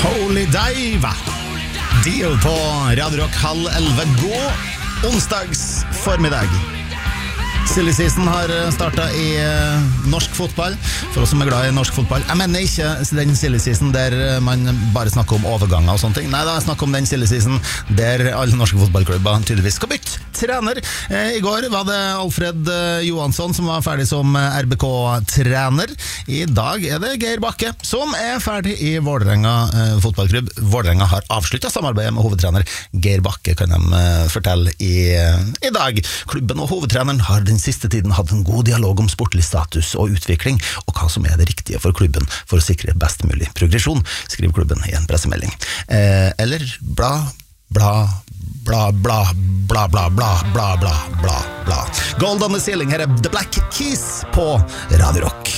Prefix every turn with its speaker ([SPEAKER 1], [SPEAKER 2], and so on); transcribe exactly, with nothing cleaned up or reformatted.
[SPEAKER 1] Holy Dive Deal på Radio Rock halv elve. God onsdags formiddag. Silly season har startet i norsk fotball. For oss som er glad i norsk fotball. Jeg mener ikke den silly season der man bare snakker om overganger og sånne ting. Nei, da jeg snakker om den silly season der alle norske fotballklubber tydeligvis skal bytte trener. I går var det Alfred Johansson som var ferdig som R B K-trener. I dag er det Geir Bakke som er ferdig i Vålerenga eh, fotballklubb. Vålerenga har avsluttet samarbeidet med hovedtrener Geir Bakke, kan de eh, fortelle i, i dag. Klubben og hovedtreneren har den siste tiden hatt en god dialog om sportlig status og utvikling, og hva som er det riktige for klubben for å sikre best mulig progresjon, skriver klubben i en pressemelding. Eh, eller bla, bla, bla, bla, bla, bla, bla, bla, bla, bla, bla. Gold on the ceiling, her er The Black Keys på Radio Rock.